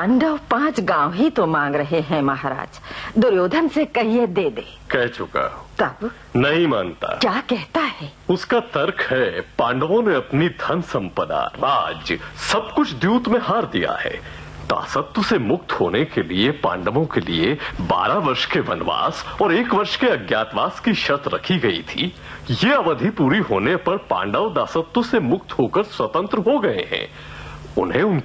पांडव 5 गांव ही तो मांग रहे हैं महाराज। दुर्योधन से कहिए दे दे। कह चुका हूँ। तब नहीं मानता। क्या कहता है? उसका तर्क है पांडवों ने अपनी धन संपदा, राज, सब कुछ द्यूत में हार दिया है। दासत्व से मुक्त होने के लिए पांडवों के लिए 12 वर्ष के वनवास और 1 वर्ष के अज्ञातवास की शर्त रखी गई थी। ये अवधि पूरी होने पर पांडव दासत्व से मुक्त होकर स्वतंत्र हो गए हैं। उन्हें